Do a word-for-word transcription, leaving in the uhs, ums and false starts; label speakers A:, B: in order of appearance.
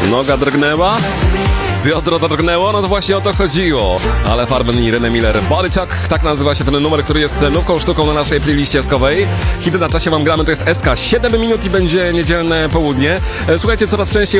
A: Noga drgnęła? Biodro drgnęło? No to właśnie o to chodziło. Ale Farben i René Miller. Bodychuck, tak nazywa się ten numer, który jest nową sztuką na naszej playliście skowej. Hity na czasie wam gramy, to jest S K. siedem minut i będzie niedzielne południe. Słuchajcie, coraz częściej